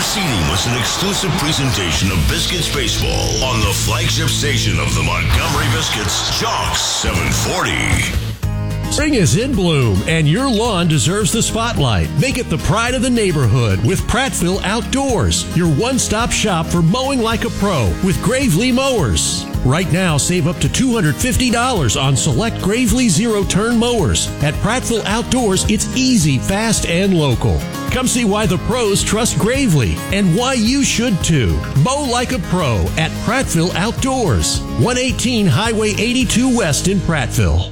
Seating was an exclusive presentation of Biscuits Baseball on the flagship station of the Montgomery Biscuits, Jocks 740. Spring is in bloom, and your lawn deserves the spotlight. Make it the pride of the neighborhood with Prattville Outdoors, your one-stop shop for mowing like a pro with Gravely mowers. Right now, save up to $250 on select Gravely zero-turn mowers. At Prattville Outdoors, it's easy, fast, and local. Come see why the pros trust Gravely and why you should too. Mow like a pro at Prattville Outdoors, 118 Highway 82 West in Prattville.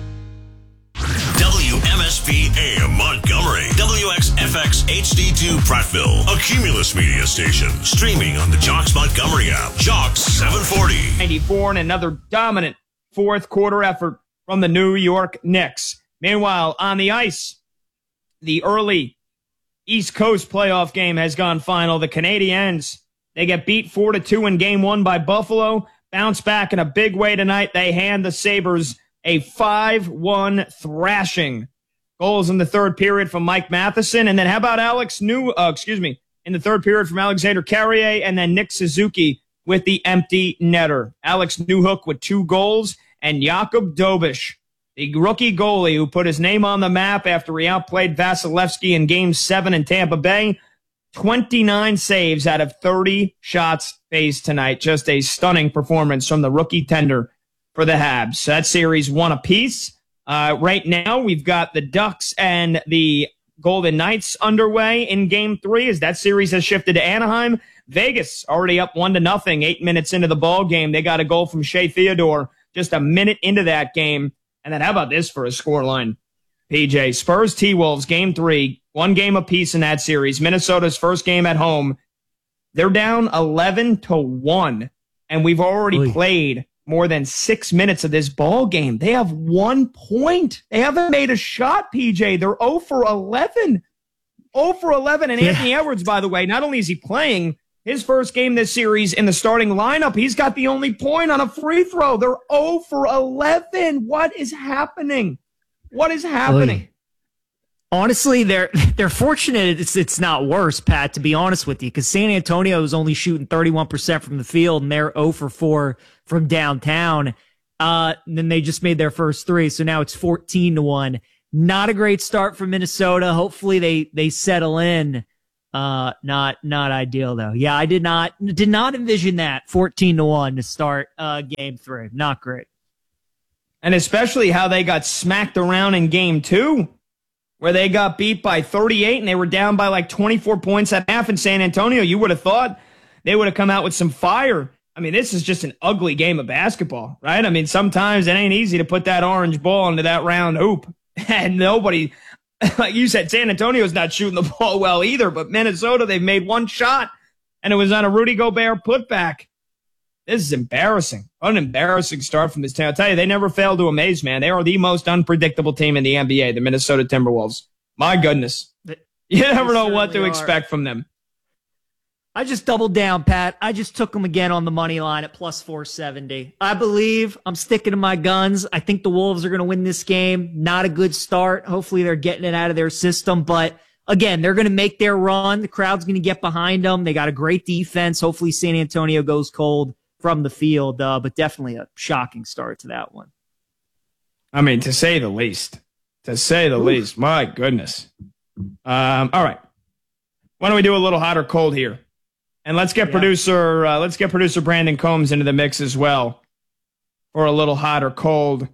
WMSP AM Montgomery, WXFX HD2 Prattville, a Cumulus media station, streaming on the Jocks Montgomery app, Jocks 740. 94 and another dominant fourth quarter effort from the New York Knicks. Meanwhile, on the ice, the early East Coast playoff game has gone final. The Canadiens, they get beat 4-2 in game one by Buffalo, bounce back in a big way tonight. They hand the Sabres a 5-1 thrashing. Goals in the third period from Mike Matheson. And then how about in the third period from Alexander Carrier and then Nick Suzuki with the empty netter. Alex Newhook with 2 goals and Jakub Dobish, the rookie goalie who put his name on the map after he outplayed Vasilevsky in Game 7 in Tampa Bay. 29 saves out of 30 shots faced tonight. Just a stunning performance from the rookie tender for the Habs. That series 1 apiece. Right now, we've got the Ducks and the Golden Knights underway in Game 3 as that series has shifted to Anaheim. Vegas already up 1-0, 8 minutes into the ball game. They got a goal from Shea Theodore just a minute into that game. And then how about this for a scoreline? PJ, Spurs T-Wolves, Game 3, 1 game apiece in that series. Minnesota's first game at home. They're down 11-1, and we've already played more than 6 minutes of this ball game. They have 1 point. They haven't made a shot, PJ. They're 0 for 11. 0 for 11. And Anthony Edwards, by the way, not only is he playing his first game this series in the starting lineup, he's got the only point on a free throw. They're 0 for 11. What is happening? What is happening? Honestly, they're fortunate it's not worse, Pat, to be honest with you, because San Antonio is only shooting 31% from the field, and they're 0 for 4 from downtown. Then they just made their first 3, so now it's 14-1. Not a great start for Minnesota. Hopefully they settle in. Not ideal though. Yeah, I did not envision that 14-1 to start Game 3. Not great. And especially how they got smacked around in Game 2. Where they got beat by 38 and they were down by like 24 points at half in San Antonio. You would have thought they would have come out with some fire. I mean, this is just an ugly game of basketball, right? I mean, sometimes it ain't easy to put that orange ball into that round hoop. And nobody, like you said, San Antonio's not shooting the ball well either, but Minnesota, they've made 1 shot and it was on a Rudy Gobert putback. This is embarrassing. What an embarrassing start from this team. I'll tell you, they never fail to amaze, man. They are the most unpredictable team in the NBA, the Minnesota Timberwolves. My goodness. You never know what to expect from them. I just doubled down, Pat. I just took them again on the money line at plus 470. I believe I'm sticking to my guns. I think the Wolves are going to win this game. Not a good start. Hopefully they're getting it out of their system. But again, they're going to make their run. The crowd's going to get behind them. They got a great defense. Hopefully San Antonio goes cold from the field, but definitely a shocking start to that one. I mean, to say the least. To say the least. My goodness. All right. Why don't we do a little hot or cold here? And let's get producer Brandon Combs into the mix as well for a little hot or cold.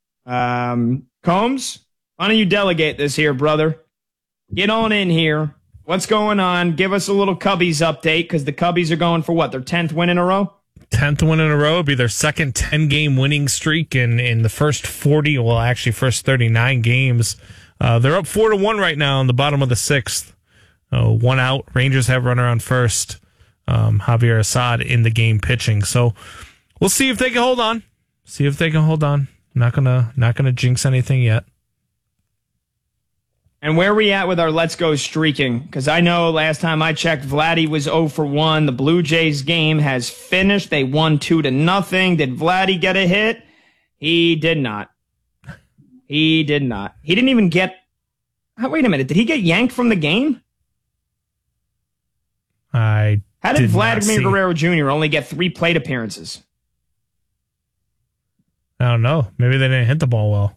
Combs, why don't you delegate this here, brother? Get on in here. What's going on? Give us a little Cubbies update, because the Cubbies are going for what, their 10th win in a row? 10th win in a row. It'll be their second 10-game winning streak in the first 39 games. They're up 4-1 right now in the bottom of the 6th. 1 out. Rangers have runner on first. Javier Assad in the game pitching. So we'll see if they can hold on. Not gonna jinx anything yet. And where are we at with our Let's Go streaking? Because I know last time I checked, Vladdy was 0 for 1. The Blue Jays game has finished. They won 2-0. Did Vladdy get a hit? He did not. He didn't even get... Wait a minute. Did he get yanked from the game? How How did Vladimir Guerrero Jr. only get 3 plate appearances? I don't know. Maybe they didn't hit the ball well.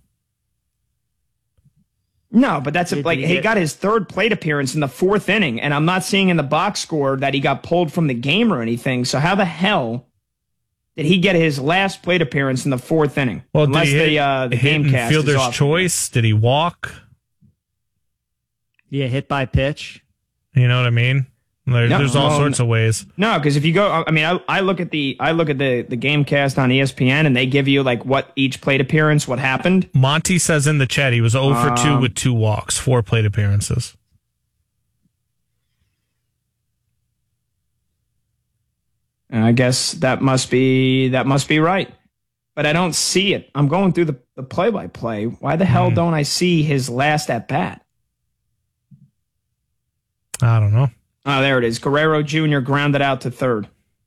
No, but that's he got his 3rd plate appearance in the 4th inning, and I'm not seeing in the box score that he got pulled from the game or anything. So how the hell did he get his last plate appearance in the 4th inning? Well, unless did he hit the game cast fielder's is off. choice? Did he walk? Yeah, hit by pitch. You know what I mean? There's all sorts of ways. No, because if you go, I mean, I look at the game cast on ESPN, and they give you like what each plate appearance, what happened. Monty says in the chat he was 0 for 2 with 2 walks, 4 plate appearances. And I guess that must be right, but I don't see it. I'm going through the play-by-play. Why the hell don't I see his last at bat? I don't know. Oh, there it is. Guerrero Jr. grounded out to 3rd.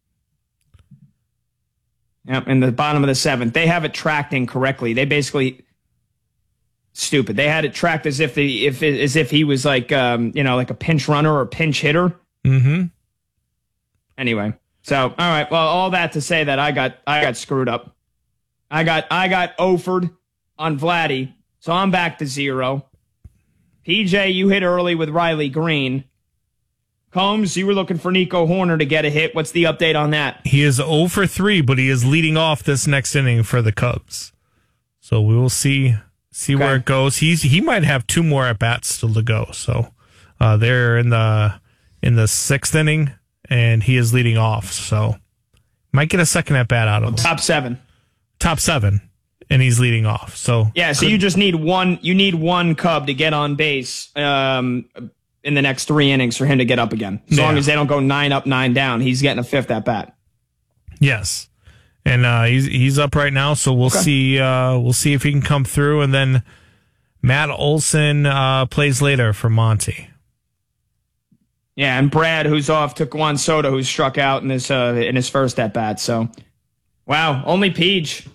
Yep, in the bottom of the 7th. They have it tracked incorrectly. They basically stupid. They had it tracked as if he was like like a pinch runner or pinch hitter. Mm-hmm. Anyway, so all right. Well, all that to say that I got screwed up. I got offered on Vladdy, so I'm back to 0. PJ, you hit early with Riley Green. Combs, you were looking for Nico Horner to get a hit. What's the update on that? He is 0 for 3, but he is leading off this next inning for the Cubs. So we will see where it goes. He might have 2 more at bats still to go. So they're in the 6th inning, and he is leading off. So might get a second at bat out of him. Top 7, and he's leading off. So yeah. So you just need one. You need one Cub to get on base. In the next 3 innings for him to get up again. As long as they don't go 9 up, 9 down, he's getting a 5th at bat. Yes, and he's up right now, so we'll see. We'll see if he can come through, and then Matt Olson plays later for Monty. Yeah, and Brad, who's off, took Juan Soto, who struck out in his first at bat. So, wow, only Peach.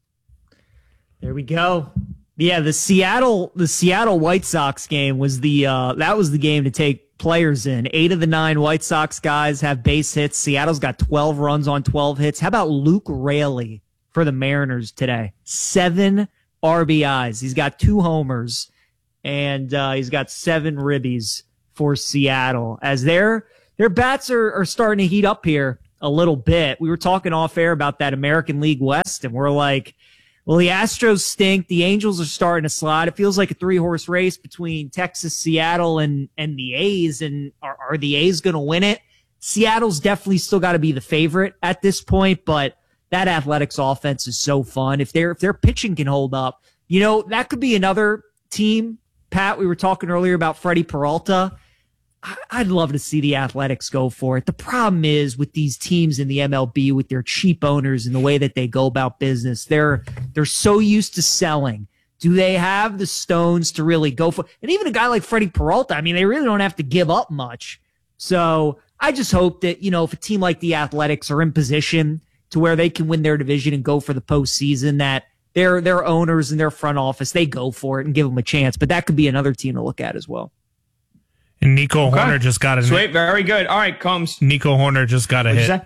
There we go. Yeah, the Seattle White Sox game was that was the game to take players in. 8 of the 9 White Sox guys have base hits. Seattle's got 12 runs on 12 hits. How about Luke Raley for the Mariners today? 7 RBIs. He's got 2 homers, and he's got 7 ribbies for Seattle. As their bats are starting to heat up here a little bit. We were talking off air about that American League West, and we're like, well, the Astros stink. The Angels are starting to slide. It feels like a 3-horse race between Texas, Seattle, and the A's. And are the A's going to win it? Seattle's definitely still got to be the favorite at this point, but that Athletics offense is so fun. If their pitching can hold up, that could be another team. Pat, we were talking earlier about Freddie Peralta. I'd love to see the Athletics go for it. The problem is with these teams in the MLB, with their cheap owners and the way that they go about business, they're so used to selling. Do they have the stones to really go for it? And even a guy like Freddie Peralta, I mean, they really don't have to give up much. So I just hope that, if a team like the Athletics are in position to where they can win their division and go for the postseason, that their owners and their front office, they go for it and give them a chance. But that could be another team to look at as well. And Nico Horner just got a sweet, very good. All right, Combs. Nico Horner just got a hit.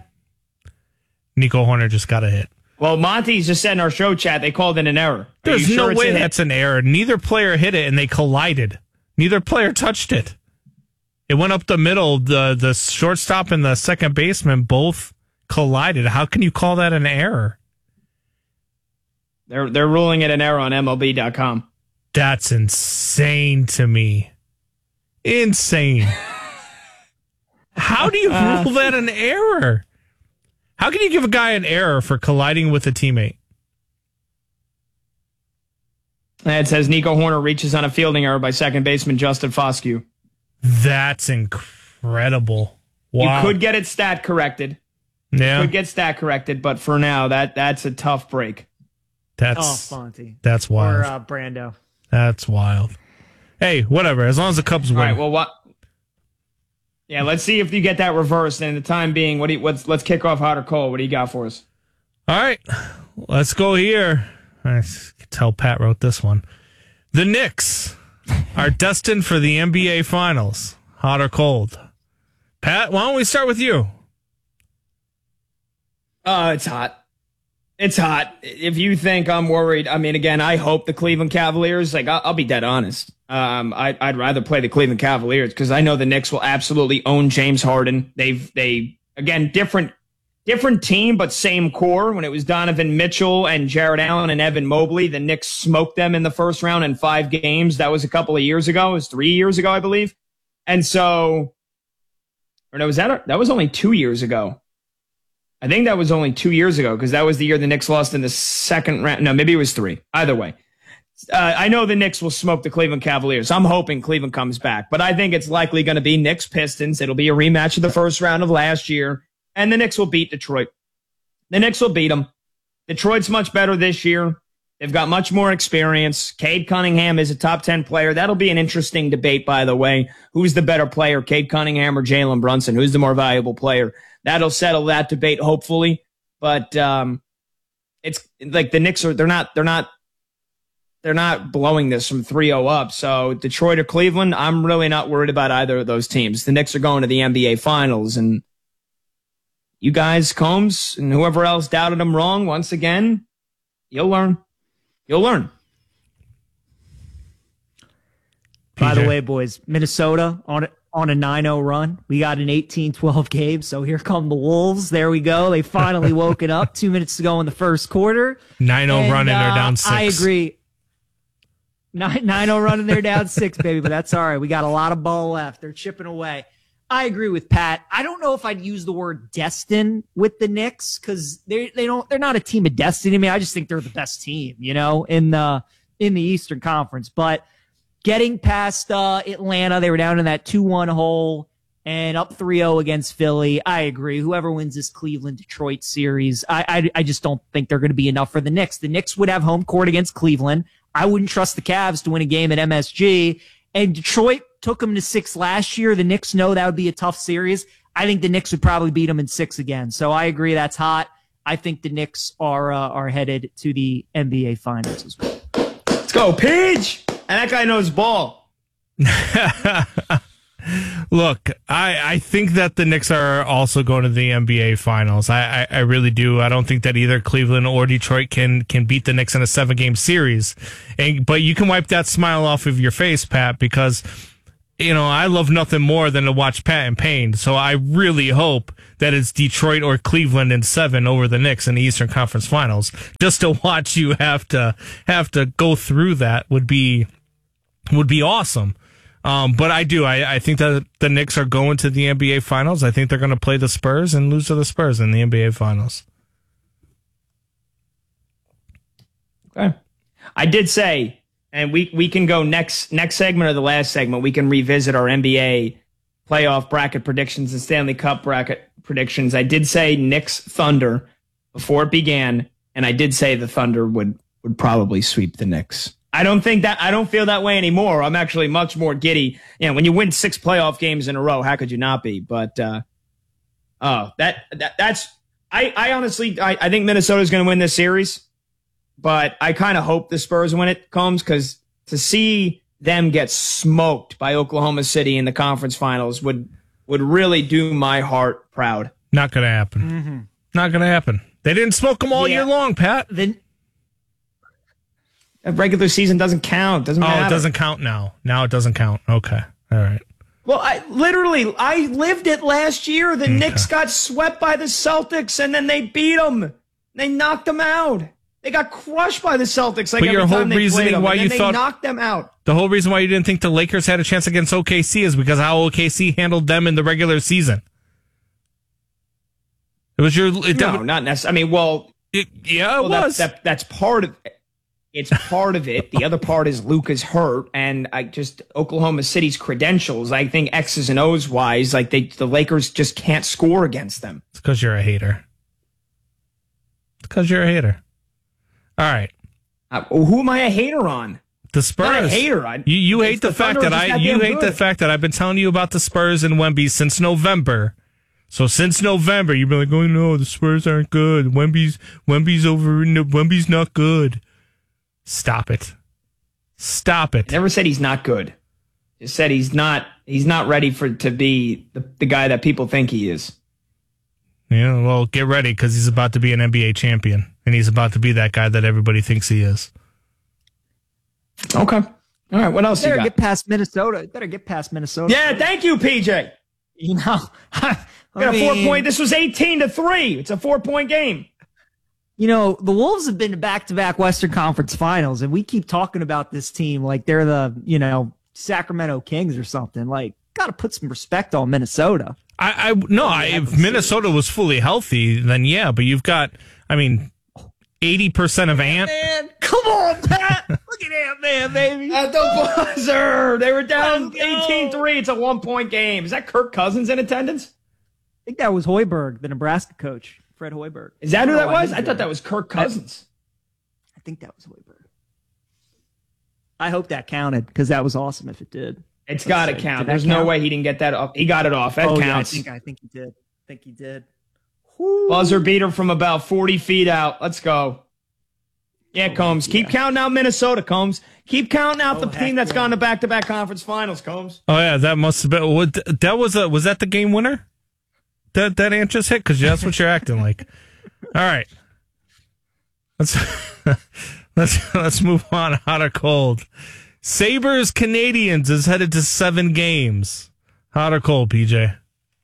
Nico Horner just got a hit. Well, Monty's just said in our show chat they called it an error. There's no way that's an error. Neither player hit it, and they collided. Neither player touched it. It went up the middle. The shortstop and the second baseman both collided. How can you call that an error? They're ruling it an error on MLB.com. That's insane to me. Insane. How do you rule that an error? How can you give a guy an error for colliding with a teammate? It says Nico Horner reaches on a fielding error by second baseman Justin Foscue. That's incredible. Wow. You could get it stat corrected. Yeah. You could get stat corrected, but for now, that's a tough break. Fonte. That's wild. Or Brando. That's wild. Hey, whatever. As long as the Cubs win. All right. Well, what? Yeah. Let's see if you get that reversed. And in the time being, let's kick off hot or cold. What do you got for us? All right. Let's go here. I can tell Pat wrote this one. The Knicks are destined for the NBA Finals. Hot or cold? Pat, why don't we start with you? It's hot. It's hot. If you think I'm worried, I mean, again, I hope the Cleveland Cavaliers, like, I'll be dead honest. I'd rather play the Cleveland Cavaliers because I know the Knicks will absolutely own James Harden. Again, different team, but same core. When it was Donovan Mitchell and Jared Allen and Evan Mobley, the Knicks smoked them in the first round in 5 games. That was a couple of years ago. It was 3 years ago, I believe. And so, or no, that was only 2 years ago. I think that was only 2 years ago because that was the year the Knicks lost in the second round. No, maybe it was 3. Either way. I know the Knicks will smoke the Cleveland Cavaliers. I'm hoping Cleveland comes back, but I think it's likely going to be Knicks Pistons. It'll be a rematch of the first round of last year, and the Knicks will beat Detroit. The Knicks will beat them. Detroit's much better this year. They've got much more experience. Cade Cunningham is a top 10 player. That'll be an interesting debate, by the way. Who's the better player, Cade Cunningham or Jalen Brunson? Who's the more valuable player? That'll settle that debate, hopefully. But it's like the Knicks they're not blowing this from 3-0 up. So Detroit or Cleveland, I'm really not worried about either of those teams. The Knicks are going to the NBA Finals, and you guys, Combs, and whoever else doubted them wrong, once again, you'll learn. You'll learn. By the way, boys, Minnesota on a 9-0 run. We got an 18-12 game, so here come the Wolves. There we go. They finally woken up 2 minutes to go in the first quarter. 9-0 run and they're down 6. I agree. 9-0 run and they're down 6, baby, but that's all right. We got a lot of ball left. They're chipping away. I agree with Pat. I don't know if I'd use the word destined with the Knicks because they're not a team of destiny. I mean, I just think they're the best team, in the Eastern Conference. But getting past Atlanta, they were down in that 2-1 hole and up 3-0 against Philly. I agree. Whoever wins this Cleveland-Detroit series, I just don't think they're going to be enough for the Knicks. The Knicks would have home court against Cleveland. I wouldn't trust the Cavs to win a game at MSG. And Detroit took them to 6 last year. The Knicks know that would be a tough series. I think the Knicks would probably beat them in 6 again. So I agree that's hot. I think the Knicks are headed to the NBA Finals as well. Let's go, Pidge! And that guy knows ball. Look, I think that the Knicks are also going to the NBA Finals. I really do. I don't think that either Cleveland or Detroit can beat the Knicks in a 7-game series. But you can wipe that smile off of your face, Pat, because I love nothing more than to watch Pat in pain. So I really hope that it's Detroit or Cleveland in 7 over the Knicks in the Eastern Conference Finals. Just to watch you have to go through that would be awesome. But I think that the Knicks are going to the NBA Finals. I think they're going to play the Spurs and lose to the Spurs in the NBA Finals. Okay. I did say, and we can go next segment or the last segment, we can revisit our NBA playoff bracket predictions and Stanley Cup bracket predictions. I did say Knicks Thunder before it began, and I did say the Thunder would probably sweep the Knicks. I don't feel that way anymore. I'm actually much more giddy. When you win 6 playoff games in a row, how could you not be? But I honestly think Minnesota's going to win this series, but I kind of hope the Spurs win it, Combs, because to see them get smoked by Oklahoma City in the conference finals would really do my heart proud. Not going to happen. Mm-hmm. Not going to happen. They didn't smoke them all year long, Pat. Regular season doesn't count. Doesn't matter. Oh, it doesn't count now. Now it doesn't count. Okay. All right. Well, I lived it last year. The Knicks got swept by the Celtics, and then they beat them. They knocked them out. They got crushed by the Celtics. But your whole reasoning why you thought they knocked them out. The whole reason why you didn't think the Lakers had a chance against OKC is because how OKC handled them in the regular season. It was not necessarily. I mean, it was. That's part of it. It's part of it. The other part is Luka's hurt, and Oklahoma City's credentials. I think X's and O's wise, the Lakers just can't score against them. It's because you're a hater. All right. Who am I a hater on? The Spurs. Not a hater. You hate the fact that the fact that I've been telling you about the Spurs and Wemby since November. So since November, you've been like, "Oh no, the Spurs aren't good. Wemby's not good." Stop it. I never said he's not good. Just said he's not He's not ready to be the guy that people think he is. Yeah, well, get ready because he's about to be an NBA champion, and he's about to be that guy that everybody thinks he is. Okay. All right. What else you got? Get past Minnesota. Better get past Minnesota. Yeah. Thank you, PJ. You know, got a 4 point. This was 18-3. It's a 4-point game. You know, the Wolves have been to back-to-back Western Conference Finals, and we keep talking about this team like they're the, Sacramento Kings or something. Like, got to put some respect on Minnesota. If Minnesota was fully healthy, then yeah, but you've got, 80% of Ant. Man, come on, Pat. Look at Ant-Man, baby. At the buzzer. They were down 18-3. It's a 1-point game. Is that Kirk Cousins in attendance? I think that was Hoiberg, the Nebraska coach, Fred Hoiberg. Is that who that was? I thought that was Kirk Cousins. I think that was Hoiberg. I hope that counted because that was awesome if it did. It's got to count. There's no way he didn't get that off. He got it off. That counts. Yeah, I think he did. Woo. Buzzer beater from about 40 feet out. Let's go. Yeah, Combs. Keep counting out Minnesota, Combs. Keep counting out the team that's gone to back-to-back conference finals, Combs. Oh, yeah, that must have been. Was that the game winner? That Ant just hit? Because that's what you're acting like. All right. Let's move on. Hot or cold? Sabres Canadiens is headed to 7 games. Hot or cold, PJ?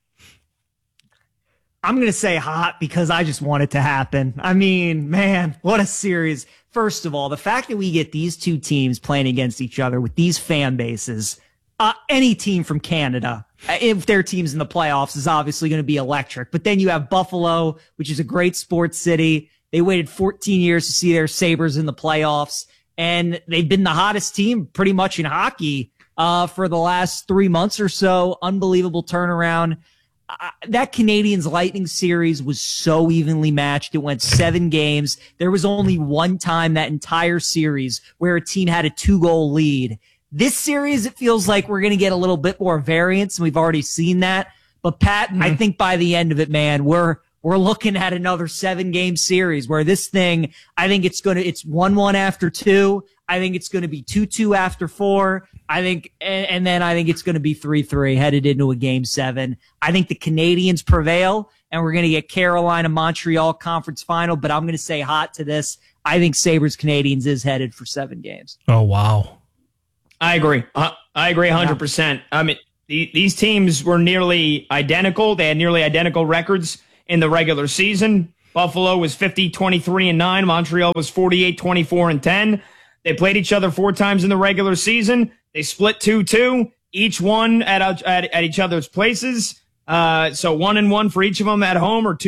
I'm going to say hot because I just want it to happen. I mean, man, what a series. First of all, the fact that we get these two teams playing against each other with these fan bases, any team from Canada, if their team's in the playoffs, is obviously going to be electric. But then you have Buffalo, which is a great sports city. They waited 14 years to see their Sabres in the playoffs, and they've been the hottest team pretty much in hockey for the last 3 months or so. Unbelievable turnaround. That Canadiens Lightning series was so evenly matched. It went 7 games. There was only one time that entire series where a team had a 2-goal lead. This series, it feels like we're going to get a little bit more variance, and we've already seen that. But Pat, I think by the end of it, man, we're looking at another 7-game series where this thing, I think it's 1-1 after 2. I think it's going to be 2-2 after 4. And then I think it's going to be 3-3 headed into a game 7. I think the Canadiens prevail, and we're going to get Carolina-Montreal conference final, but I'm going to say hot to this. I think Sabres Canadiens is headed for 7 games. Oh, wow. I agree. I agree 100%. I mean, these teams were nearly identical. They had nearly identical records in the regular season. Buffalo was 50-23-9. Montreal was 48-24-10. They played each other 4 times in the regular season. They split 2-2, each one at each other's places. So 1-1 for each of them at home, or 2.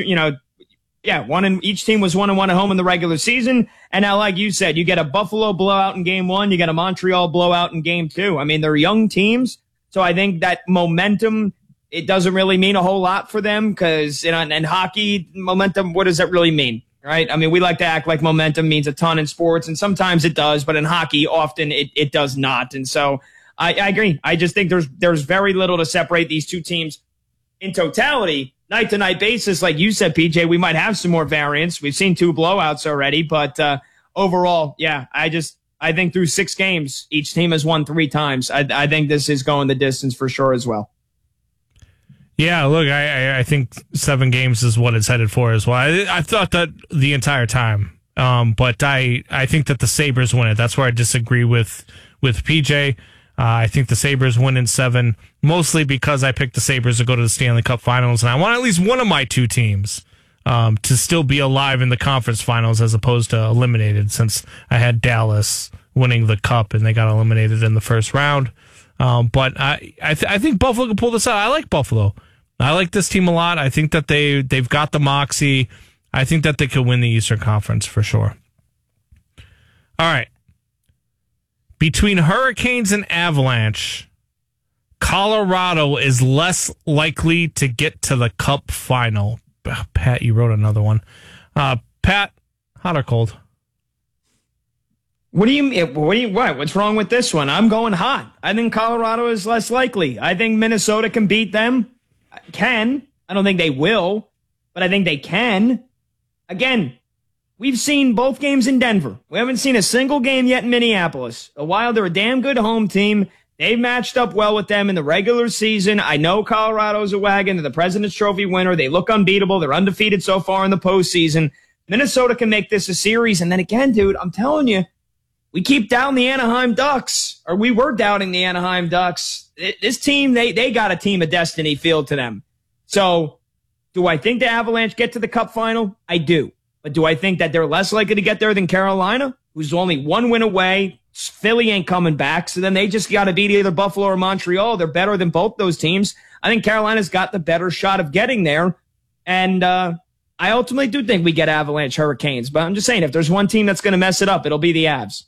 Each team was 1-1 at home in the regular season. And now, like you said, you get a Buffalo blowout in game 1, you get a Montreal blowout in game 2. I mean, they're young teams, so I think that momentum, it doesn't really mean a whole lot for them because in hockey, momentum, what does that really mean? Right? I mean, we like to act like momentum means a ton in sports, and sometimes it does, but in hockey, often it does not. And so I agree. I just think there's very little to separate these two teams in totality. Night to night basis, like you said, PJ, we might have some more variance. We've seen 2 blowouts already, but overall, yeah, I think through 6 games, each team has won 3 times. I think this is going the distance for sure as well. Yeah, look, I think 7 games is what it's headed for as well. I thought that the entire time, but I think that the Sabres win it. That's where I disagree with PJ. I think the Sabres win in 7, mostly because I picked the Sabres to go to the Stanley Cup Finals, and I want at least one of my 2 teams to still be alive in the conference finals as opposed to eliminated, since I had Dallas winning the Cup and they got eliminated in the first round. But I think Buffalo can pull this out. I like Buffalo. I like this team a lot. I think that they've got the moxie. I think that they could win the Eastern Conference for sure. All right. Between Hurricanes and Avalanche, Colorado is less likely to get to the Cup final. Pat, you wrote another one. Pat, hot or cold? What do you mean? What's wrong with this one? I'm going hot. I think Colorado is less likely. I think Minnesota can beat them. I don't think they will, but I think they can. Again, we've seen both games in Denver. We haven't seen a single game yet in Minneapolis. The Wild are a damn good home team. They've matched up well with them in the regular season. I know Colorado's a wagon. They're the President's Trophy winner. They look unbeatable. They're undefeated so far in the postseason. Minnesota can make this a series. And then again, dude, I'm telling you, we keep doubting the Anaheim Ducks, or we were doubting the Anaheim Ducks. This team, they got a team of destiny feel to them. So do I think the Avalanche get to the Cup final? I do. But do I think that they're less likely to get there than Carolina, who's only one win away? Philly ain't coming back, so then they just got to beat either Buffalo or Montreal. They're better than both those teams. I think Carolina's got the better shot of getting there. And I ultimately do think we get Avalanche Hurricanes. But I'm just saying, if there's one team that's going to mess it up, it'll be the Avs.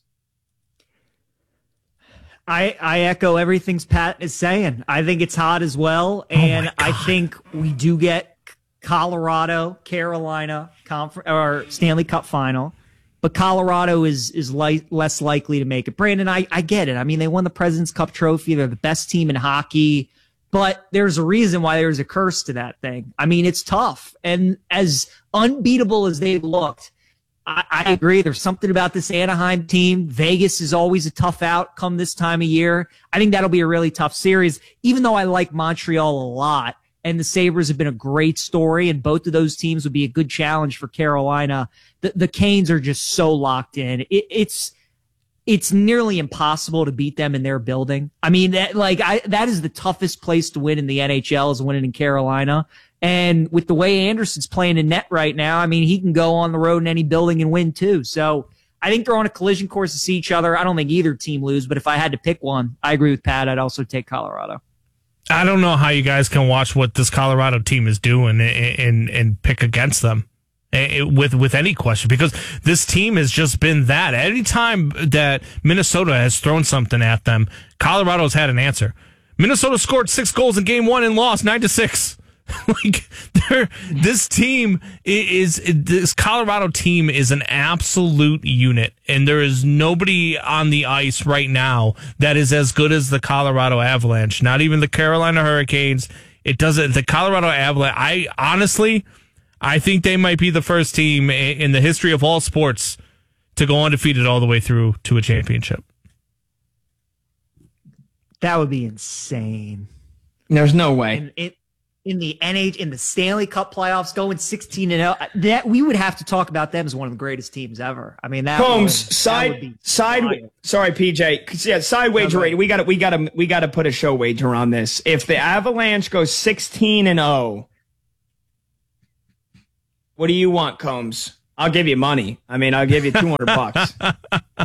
I echo everything Pat is saying. I think it's hot as well. And I think we do get Colorado, Carolina or Stanley Cup final. But Colorado is less likely to make it. Brandon, I get it. I mean, they won the President's Cup trophy. They're the best team in hockey. But there's a reason why there's a curse to that thing. I mean, it's tough. And as unbeatable as they've looked, I agree. There's something about this Anaheim team. Vegas is always a tough outcome this time of year. I think that'll be a really tough series, even though I like Montreal a lot. And the Sabres have been a great story, and both of those teams would be a good challenge for Carolina. The Canes are just so locked in. It's nearly impossible to beat them in their building. I mean, that is the toughest place to win in the NHL, is winning in Carolina. And with the way Anderson's playing in net right now, I mean, he can go on the road in any building and win too. So I think they're on a collision course to see each other. I don't think either team lose, but if I had to pick one, I agree with Pat. I'd also take Colorado. I don't know how you guys can watch what this Colorado team is doing and pick against them with any question, because this team has just been that. Anytime that Minnesota has thrown something at them, Colorado's had an answer. Minnesota scored 6 goals in game 1 and lost 9-6. This Colorado team is an absolute unit, and there is nobody on the ice right now that is as good as the Colorado Avalanche. Not even the Carolina Hurricanes. The Colorado Avalanche. I think they might be the first team in the history of all sports to go undefeated all the way through to a championship. That would be insane. There's no way. In the Stanley Cup playoffs, going 16-0, that we would have to talk about them as one of the greatest teams ever. I mean, that sorry, PJ. Yeah, side wager rate. We got to put a show wager on this. If the Avalanche goes 16-0, what do you want, Combs? I'll give you money. I mean, I'll give you $200.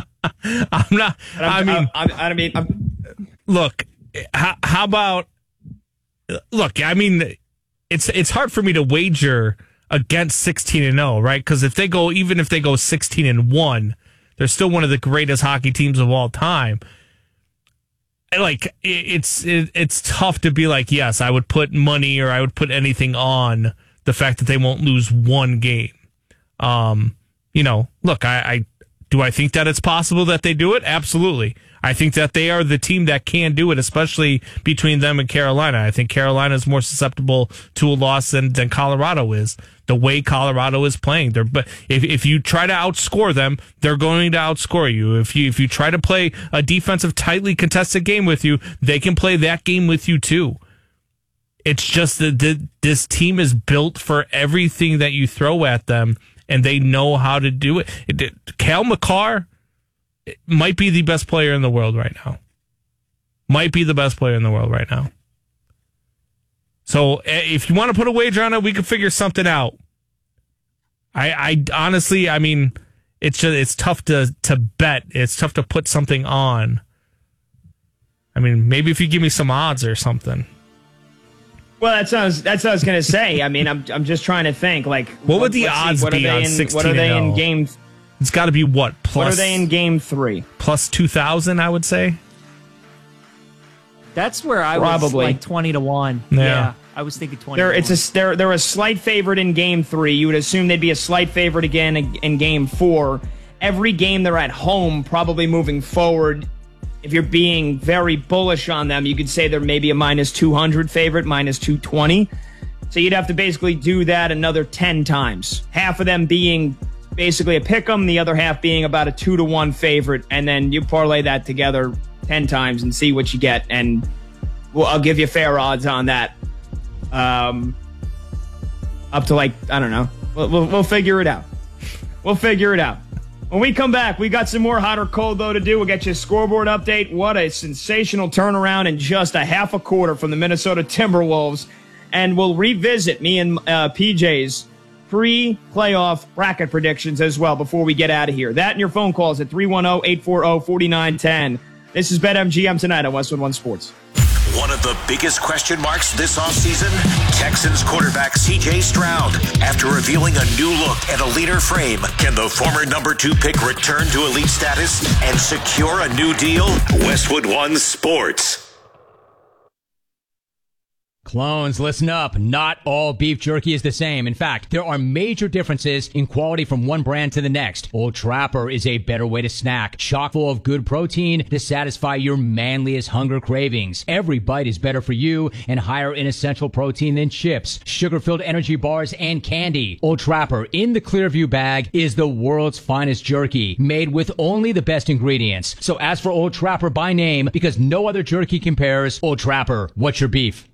Look, how about? Look, I mean, it's hard for me to wager against 16-0, right? Because even if they go 16-1, they're still one of the greatest hockey teams of all time. Like, it's tough to be like, yes, I would put money or I would put anything on the fact that they won't lose one game. Look, do I think that it's possible that they do it? Absolutely. I think that they are the team that can do it, especially between them and Carolina. I think Carolina is more susceptible to a loss than Colorado is. The way Colorado is playing, but if you try to outscore them, they're going to outscore you. If you try to play a defensive, tightly contested game with you, they can play that game with you too. It's just that this team is built for everything that you throw at them, and they know how to do it. Cale Makar might be the best player in the world right now. So if you want to put a wager on it, we can figure something out. I honestly, I mean, it's tough to bet. It's tough to put something on. I mean, maybe if you give me some odds or something. Well, that's what I was going to say. I mean, I'm just trying to think, like, what would the odds be on 16-0? What are they in game? It's got to be what? What are they in game 3? Plus 2,000, I would say. That's where I was like 20-1. Yeah, I was thinking 20. They're a slight favorite in game 3. You would assume they'd be a slight favorite again in game 4. Every game they're at home, probably moving forward. If you're being very bullish on them, you could say they're maybe a minus 200 favorite, minus 220. So you'd have to basically do that another 10 times. Half of them being basically a pick 'em, the other half being about a 2-1 favorite, and then you parlay that together 10 times and see what you get. And I'll give you fair odds on that. Up to I don't know. We'll figure it out. We'll figure it out. When we come back, we got some more hot or cold, though, to do. We'll get you a scoreboard update. What a sensational turnaround in just a half a quarter from the Minnesota Timberwolves. And we'll revisit me and PJ's pre-playoff bracket predictions as well before we get out of here. That and your phone calls at 310-840-4910. This is BetMGM tonight on Westwood One Sports. One of the biggest question marks this offseason, Texans quarterback C.J. Stroud. After revealing a new look and a leaner frame, can the former number 2 pick return to elite status and secure a new deal? Westwood One Sports. Clones, listen up. Not all beef jerky is the same. In fact, there are major differences in quality from one brand to the next. Old Trapper is a better way to snack, chock full of good protein to satisfy your manliest hunger cravings. Every bite is better for you and higher in essential protein than chips, sugar-filled energy bars, and candy. Old Trapper in the Clearview bag is the world's finest jerky, made with only the best ingredients. So ask for Old Trapper by name because no other jerky compares. Old Trapper, what's your beef?